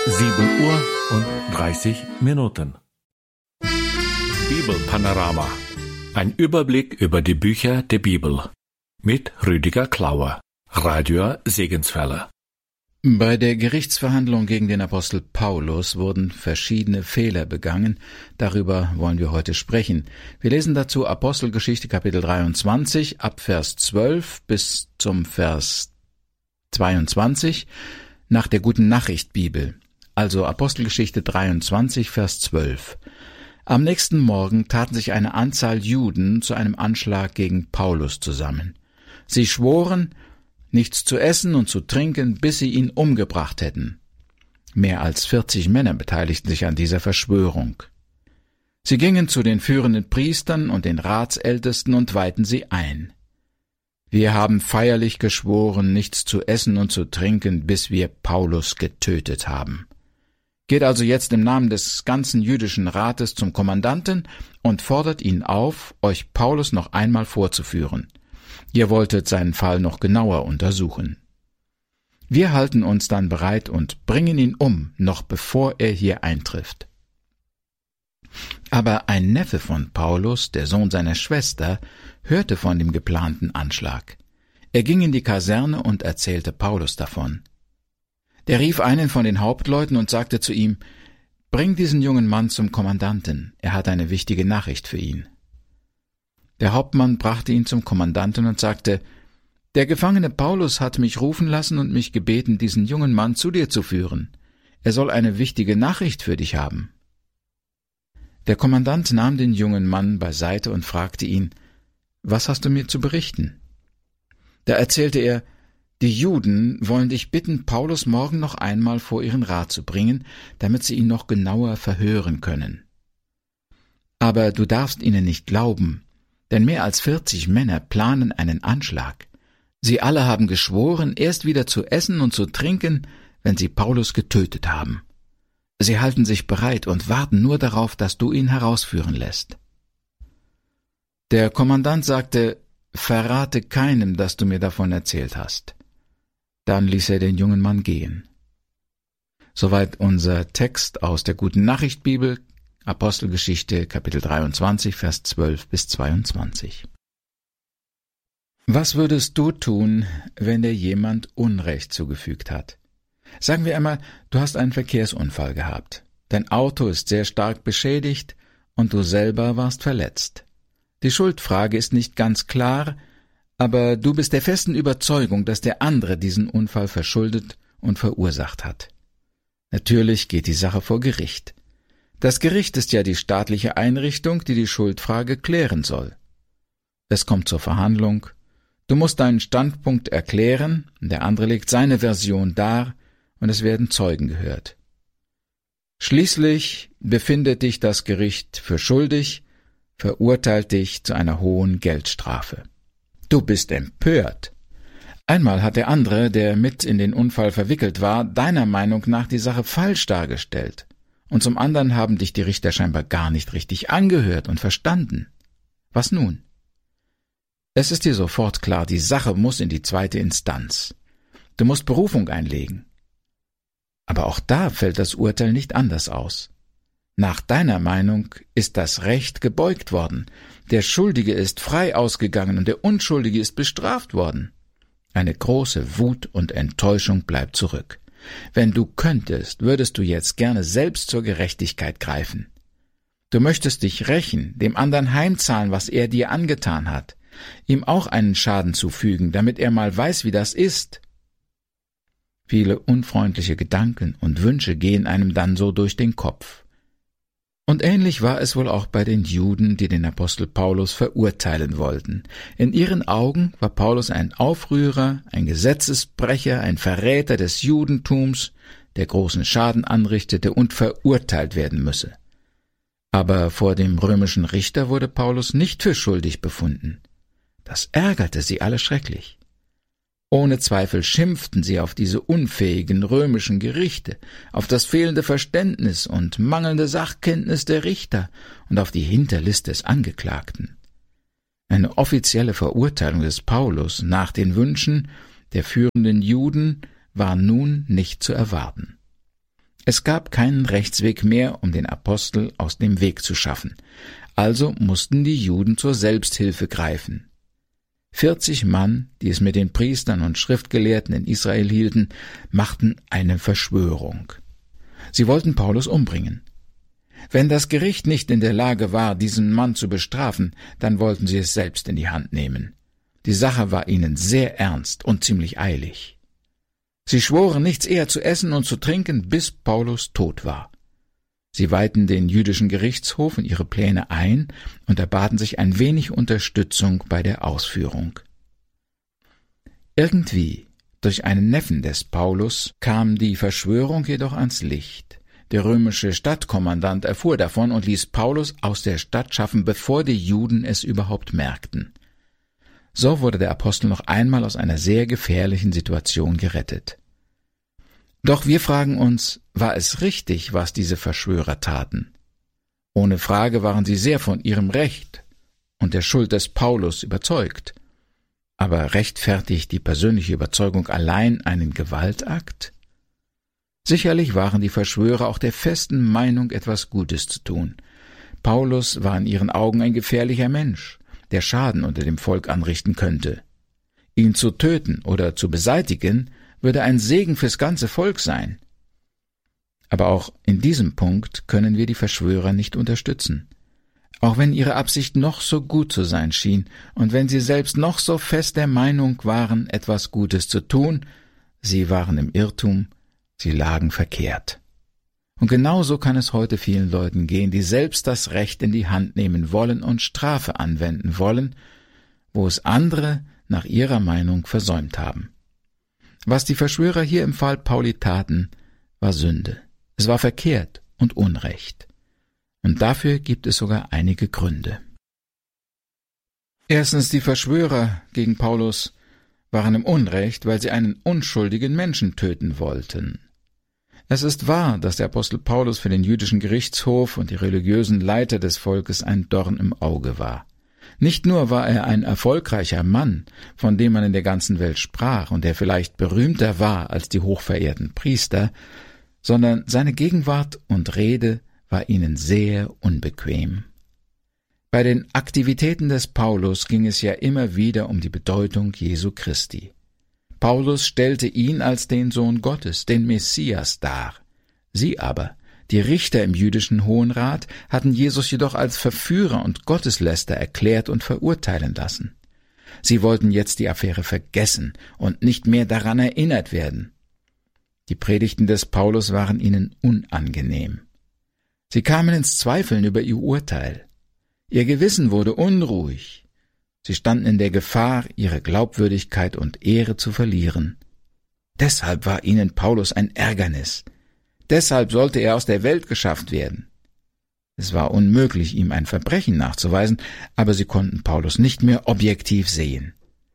7:30 Bibelpanorama. Ein Überblick über die Bücher der Bibel. Mit Rüdiger Klauer, Radio Segenswelle. Bei der Gerichtsverhandlung gegen den Apostel Paulus wurden verschiedene Fehler begangen. Darüber wollen wir heute sprechen. Wir lesen dazu Apostelgeschichte Kapitel 23 ab Vers 12 bis zum Vers 22 nach der Guten Nachricht Bibel. Also Apostelgeschichte 23, Vers 12. Am nächsten Morgen taten sich eine Anzahl Juden zu einem Anschlag gegen Paulus zusammen. Sie schworen, nichts zu essen und zu trinken, bis sie ihn umgebracht hätten. Mehr als 40 Männer beteiligten sich an dieser Verschwörung. Sie gingen zu den führenden Priestern und den Ratsältesten und weihten sie ein. Wir haben feierlich geschworen, nichts zu essen und zu trinken, bis wir Paulus getötet haben. Geht also jetzt im Namen des ganzen jüdischen Rates zum Kommandanten und fordert ihn auf, euch Paulus noch einmal vorzuführen. Ihr wolltet seinen Fall noch genauer untersuchen. Wir halten uns dann bereit und bringen ihn um, noch bevor er hier eintrifft. Aber ein Neffe von Paulus, der Sohn seiner Schwester, hörte von dem geplanten Anschlag. Er ging in die Kaserne und erzählte Paulus davon. Der rief einen von den Hauptleuten und sagte zu ihm, »Bring diesen jungen Mann zum Kommandanten, er hat eine wichtige Nachricht für ihn.« Der Hauptmann brachte ihn zum Kommandanten und sagte, »Der Gefangene Paulus hat mich rufen lassen und mich gebeten, diesen jungen Mann zu dir zu führen. Er soll eine wichtige Nachricht für dich haben.« Der Kommandant nahm den jungen Mann beiseite und fragte ihn, »Was hast du mir zu berichten?« Da erzählte er, »Die Juden wollen dich bitten, Paulus morgen noch einmal vor ihren Rat zu bringen, damit sie ihn noch genauer verhören können. Aber du darfst ihnen nicht glauben, denn mehr als 40 Männer planen einen Anschlag. Sie alle haben geschworen, erst wieder zu essen und zu trinken, wenn sie Paulus getötet haben. Sie halten sich bereit und warten nur darauf, dass du ihn herausführen lässt.« Der Kommandant sagte, »Verrate keinem, dass du mir davon erzählt hast.« Dann ließ er den jungen Mann gehen. Soweit unser Text aus der Guten Nachricht Bibel, Apostelgeschichte, Kapitel 23, Vers 12 bis 22. Was würdest du tun, wenn dir jemand Unrecht zugefügt hat? Sagen wir einmal, du hast einen Verkehrsunfall gehabt. Dein Auto ist sehr stark beschädigt und du selber warst verletzt. Die Schuldfrage ist nicht ganz klar, aber du bist der festen Überzeugung, dass der andere diesen Unfall verschuldet und verursacht hat. Natürlich geht die Sache vor Gericht. Das Gericht ist ja die staatliche Einrichtung, die die Schuldfrage klären soll. Es kommt zur Verhandlung. Du musst deinen Standpunkt erklären, der andere legt seine Version dar und es werden Zeugen gehört. Schließlich befindet dich das Gericht für schuldig, verurteilt dich zu einer hohen Geldstrafe. Du bist empört. Einmal hat der andere, der mit in den Unfall verwickelt war, deiner Meinung nach die Sache falsch dargestellt. Und zum anderen haben dich die Richter scheinbar gar nicht richtig angehört und verstanden. Was nun? Es ist dir sofort klar, die Sache muss in die zweite Instanz. Du musst Berufung einlegen. Aber auch da fällt das Urteil nicht anders aus. Nach deiner Meinung ist das Recht gebeugt worden. Der Schuldige ist frei ausgegangen und der Unschuldige ist bestraft worden. Eine große Wut und Enttäuschung bleibt zurück. Wenn du könntest, würdest du jetzt gerne selbst zur Gerechtigkeit greifen. Du möchtest dich rächen, dem anderen heimzahlen, was er dir angetan hat, ihm auch einen Schaden zufügen, damit er mal weiß, wie das ist. Viele unfreundliche Gedanken und Wünsche gehen einem dann so durch den Kopf. Und ähnlich war es wohl auch bei den Juden, die den Apostel Paulus verurteilen wollten. In ihren Augen war Paulus ein Aufrührer, ein Gesetzesbrecher, ein Verräter des Judentums, der großen Schaden anrichtete und verurteilt werden müsse. Aber vor dem römischen Richter wurde Paulus nicht für schuldig befunden. Das ärgerte sie alle schrecklich. Ohne Zweifel schimpften sie auf diese unfähigen römischen Gerichte, auf das fehlende Verständnis und mangelnde Sachkenntnis der Richter und auf die Hinterlist des Angeklagten. Eine offizielle Verurteilung des Paulus nach den Wünschen der führenden Juden war nun nicht zu erwarten. Es gab keinen Rechtsweg mehr, um den Apostel aus dem Weg zu schaffen. Also mussten die Juden zur Selbsthilfe greifen. 40 Mann, die es mit den Priestern und Schriftgelehrten in Israel hielten, machten eine Verschwörung. Sie wollten Paulus umbringen. Wenn das Gericht nicht in der Lage war, diesen Mann zu bestrafen, dann wollten sie es selbst in die Hand nehmen. Die Sache war ihnen sehr ernst und ziemlich eilig. Sie schworen, nichts eher zu essen und zu trinken, bis Paulus tot war. Sie weihten den jüdischen Gerichtshof in ihre Pläne ein und erbaten sich ein wenig Unterstützung bei der Ausführung. Irgendwie, durch einen Neffen des Paulus, kam die Verschwörung jedoch ans Licht. Der römische Stadtkommandant erfuhr davon und ließ Paulus aus der Stadt schaffen, bevor die Juden es überhaupt merkten. So wurde der Apostel noch einmal aus einer sehr gefährlichen Situation gerettet. Doch wir fragen uns, war es richtig, was diese Verschwörer taten? Ohne Frage waren sie sehr von ihrem Recht und der Schuld des Paulus überzeugt. Aber rechtfertigt die persönliche Überzeugung allein einen Gewaltakt? Sicherlich waren die Verschwörer auch der festen Meinung, etwas Gutes zu tun. Paulus war in ihren Augen ein gefährlicher Mensch, der Schaden unter dem Volk anrichten könnte. Ihn zu töten oder zu beseitigen, würde ein Segen fürs ganze Volk sein. Aber auch in diesem Punkt können wir die Verschwörer nicht unterstützen. Auch wenn ihre Absicht noch so gut zu sein schien und wenn sie selbst noch so fest der Meinung waren, etwas Gutes zu tun, sie waren im Irrtum, sie lagen verkehrt. Und genauso kann es heute vielen Leuten gehen, die selbst das Recht in die Hand nehmen wollen und Strafe anwenden wollen, wo es andere nach ihrer Meinung versäumt haben. Was die Verschwörer hier im Fall Pauli taten, war Sünde. Es war verkehrt und Unrecht. Und dafür gibt es sogar einige Gründe. Erstens, die Verschwörer gegen Paulus waren im Unrecht, weil sie einen unschuldigen Menschen töten wollten. Es ist wahr, dass der Apostel Paulus für den jüdischen Gerichtshof und die religiösen Leiter des Volkes ein Dorn im Auge war. Nicht nur war er ein erfolgreicher Mann, von dem man in der ganzen Welt sprach und der vielleicht berühmter war als die hochverehrten Priester, sondern seine Gegenwart und Rede war ihnen sehr unbequem. Bei den Aktivitäten des Paulus ging es ja immer wieder um die Bedeutung Jesu Christi. Paulus stellte ihn als den Sohn Gottes, den Messias, dar. Sie aber, die Richter im jüdischen Hohen Rat, hatten Jesus jedoch als Verführer und Gottesläster erklärt und verurteilen lassen. Sie wollten jetzt die Affäre vergessen und nicht mehr daran erinnert werden. Die Predigten des Paulus waren ihnen unangenehm. Sie kamen ins Zweifeln über ihr Urteil. Ihr Gewissen wurde unruhig. Sie standen in der Gefahr, ihre Glaubwürdigkeit und Ehre zu verlieren. Deshalb war ihnen Paulus ein Ärgernis. Deshalb sollte er aus der Welt geschafft werden. Es war unmöglich, ihm ein Verbrechen nachzuweisen, aber sie konnten Paulus nicht mehr objektiv sehen.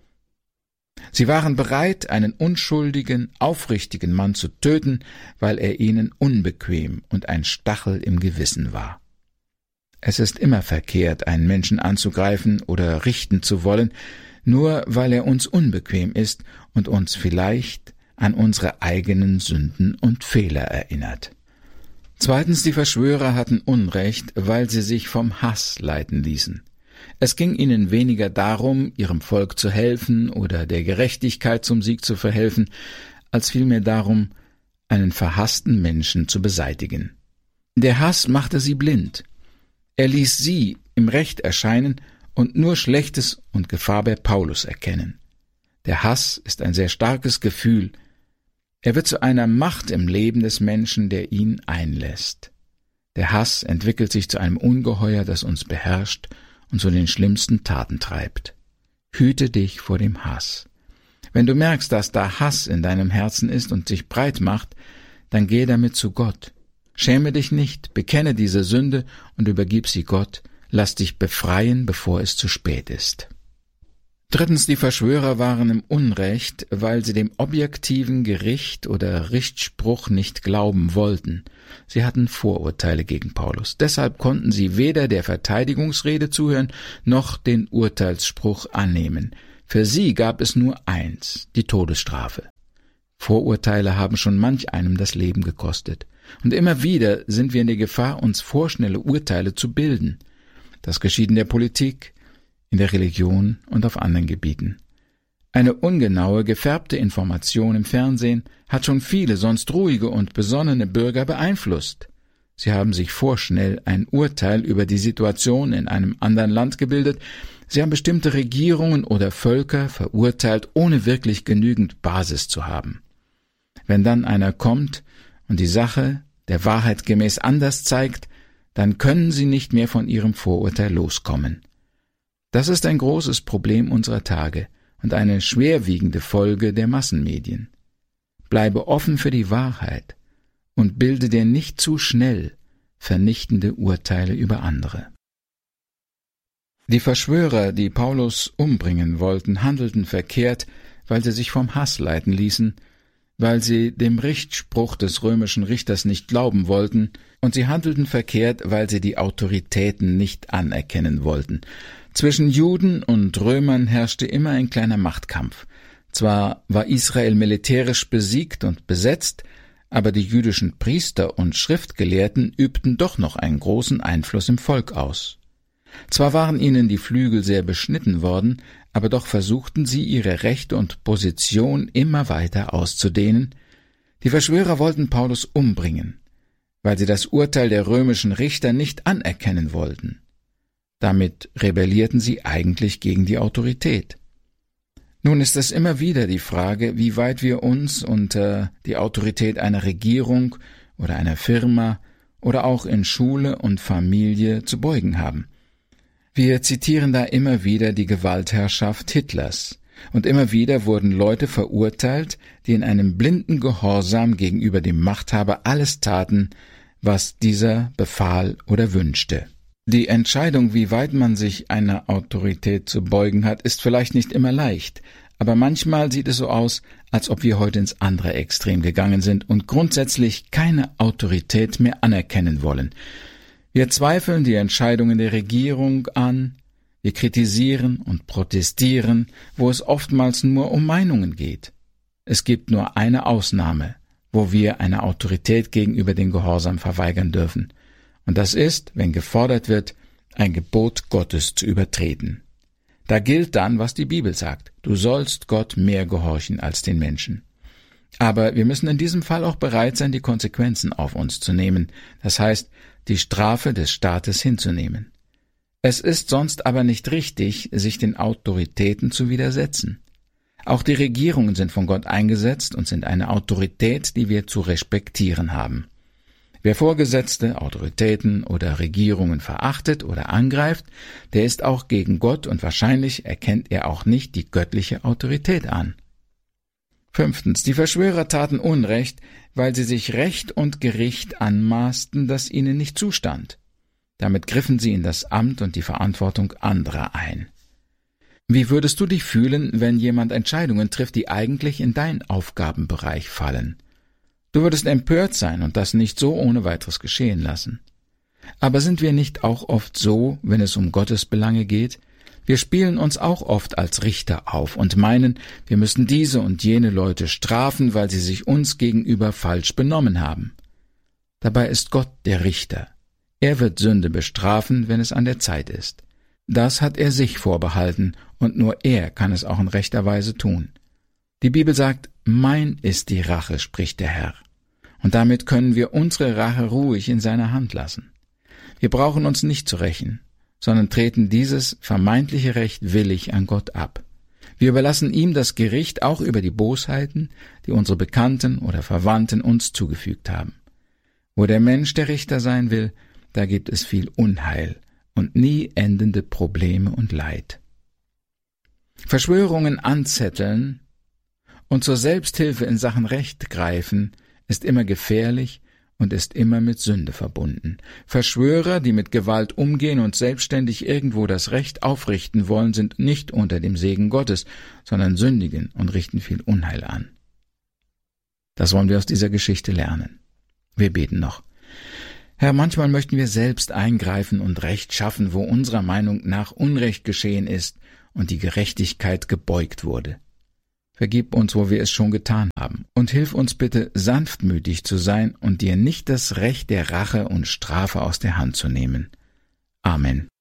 Sie waren bereit, einen unschuldigen, aufrichtigen Mann zu töten, weil er ihnen unbequem und ein Stachel im Gewissen war. Es ist immer verkehrt, einen Menschen anzugreifen oder richten zu wollen, nur weil er uns unbequem ist und uns vielleicht an unsere eigenen Sünden und Fehler erinnert. Zweitens, die Verschwörer hatten Unrecht, weil sie sich vom Hass leiten ließen. Es ging ihnen weniger darum, ihrem Volk zu helfen oder der Gerechtigkeit zum Sieg zu verhelfen, als vielmehr darum, einen verhassten Menschen zu beseitigen. Der Hass machte sie blind. Er ließ sie im Recht erscheinen und nur Schlechtes und Gefahr bei Paulus erkennen. Der Hass ist ein sehr starkes Gefühl. Er wird zu einer Macht im Leben des Menschen, der ihn einlässt. Der Hass entwickelt sich zu einem Ungeheuer, das uns beherrscht und zu den schlimmsten Taten treibt. Hüte dich vor dem Hass. Wenn du merkst, dass da Hass in deinem Herzen ist und sich breit macht, dann gehe damit zu Gott. Schäme dich nicht, bekenne diese Sünde und übergib sie Gott, lass dich befreien, bevor es zu spät ist. Drittens, die Verschwörer waren im Unrecht, weil sie dem objektiven Gericht oder Richtspruch nicht glauben wollten. Sie hatten Vorurteile gegen Paulus. Deshalb konnten sie weder der Verteidigungsrede zuhören, noch den Urteilsspruch annehmen. Für sie gab es nur eins, die Todesstrafe. Vorurteile haben schon manch einem das Leben gekostet. Und immer wieder sind wir in der Gefahr, uns vorschnelle Urteile zu bilden. Das geschieht in der Politik, in der Religion und auf anderen Gebieten. Eine ungenaue, gefärbte Information im Fernsehen hat schon viele sonst ruhige und besonnene Bürger beeinflusst. Sie haben sich vorschnell ein Urteil über die Situation in einem anderen Land gebildet. Sie haben bestimmte Regierungen oder Völker verurteilt, ohne wirklich genügend Basis zu haben. Wenn dann einer kommt und die Sache der Wahrheit gemäß anders zeigt, dann können sie nicht mehr von ihrem Vorurteil loskommen. Das ist ein großes Problem unserer Tage und eine schwerwiegende Folge der Massenmedien. Bleibe offen für die Wahrheit und bilde dir nicht zu schnell vernichtende Urteile über andere. Die Verschwörer, die Paulus umbringen wollten, handelten verkehrt, weil sie sich vom Hass leiten ließen, weil sie dem Richtspruch des römischen Richters nicht glauben wollten, und sie handelten verkehrt, weil sie die Autoritäten nicht anerkennen wollten. Zwischen Juden und Römern herrschte immer ein kleiner Machtkampf. Zwar war Israel militärisch besiegt und besetzt, aber die jüdischen Priester und Schriftgelehrten übten doch noch einen großen Einfluss im Volk aus. Zwar waren ihnen die Flügel sehr beschnitten worden, aber doch versuchten sie, ihre Rechte und Position immer weiter auszudehnen. Die Verschwörer wollten Paulus umbringen, weil sie das Urteil der römischen Richter nicht anerkennen wollten. Damit rebellierten sie eigentlich gegen die Autorität. Nun ist es immer wieder die Frage, wie weit wir uns unter die Autorität einer Regierung oder einer Firma oder auch in Schule und Familie zu beugen haben. Wir zitieren da immer wieder die Gewaltherrschaft Hitlers, und immer wieder wurden Leute verurteilt, die in einem blinden Gehorsam gegenüber dem Machthaber alles taten, was dieser befahl oder wünschte. Die Entscheidung, wie weit man sich einer Autorität zu beugen hat, ist vielleicht nicht immer leicht, aber manchmal sieht es so aus, als ob wir heute ins andere Extrem gegangen sind und grundsätzlich keine Autorität mehr anerkennen wollen. Wir zweifeln die Entscheidungen der Regierung an, wir kritisieren und protestieren, wo es oftmals nur um Meinungen geht. Es gibt nur eine Ausnahme, wo wir einer Autorität gegenüber den Gehorsam verweigern dürfen. Und das ist, wenn gefordert wird, ein Gebot Gottes zu übertreten. Da gilt dann, was die Bibel sagt. Du sollst Gott mehr gehorchen als den Menschen. Aber wir müssen in diesem Fall auch bereit sein, die Konsequenzen auf uns zu nehmen. Das heißt, die Strafe des Staates hinzunehmen. Es ist sonst aber nicht richtig, sich den Autoritäten zu widersetzen. Auch die Regierungen sind von Gott eingesetzt und sind eine Autorität, die wir zu respektieren haben. Wer Vorgesetzte, Autoritäten oder Regierungen verachtet oder angreift, der ist auch gegen Gott und wahrscheinlich erkennt er auch nicht die göttliche Autorität an. 5. Die Verschwörer taten Unrecht, weil sie sich Recht und Gericht anmaßten, das ihnen nicht zustand. Damit griffen sie in das Amt und die Verantwortung anderer ein. Wie würdest du dich fühlen, wenn jemand Entscheidungen trifft, die eigentlich in deinen Aufgabenbereich fallen? Du würdest empört sein und das nicht so ohne weiteres geschehen lassen. Aber sind wir nicht auch oft so, wenn es um Gottes Belange geht? Wir spielen uns auch oft als Richter auf und meinen, wir müssen diese und jene Leute strafen, weil sie sich uns gegenüber falsch benommen haben. Dabei ist Gott der Richter. Er wird Sünde bestrafen, wenn es an der Zeit ist. Das hat er sich vorbehalten, und nur er kann es auch in rechter Weise tun. Die Bibel sagt, mein ist die Rache, spricht der Herr. Und damit können wir unsere Rache ruhig in seiner Hand lassen. Wir brauchen uns nicht zu rächen, sondern treten dieses vermeintliche Recht willig an Gott ab. Wir überlassen ihm das Gericht auch über die Bosheiten, die unsere Bekannten oder Verwandten uns zugefügt haben. Wo der Mensch der Richter sein will, da gibt es viel Unheil und nie endende Probleme und Leid. Verschwörungen anzetteln und zur Selbsthilfe in Sachen Recht greifen, ist immer gefährlich und ist immer mit Sünde verbunden. Verschwörer, die mit Gewalt umgehen und selbstständig irgendwo das Recht aufrichten wollen, sind nicht unter dem Segen Gottes, sondern sündigen und richten viel Unheil an. Das wollen wir aus dieser Geschichte lernen. Wir beten noch. Herr, manchmal möchten wir selbst eingreifen und Recht schaffen, wo unserer Meinung nach Unrecht geschehen ist und die Gerechtigkeit gebeugt wurde. Vergib uns, wo wir es schon getan haben, und hilf uns bitte, sanftmütig zu sein und dir nicht das Recht der Rache und Strafe aus der Hand zu nehmen. Amen.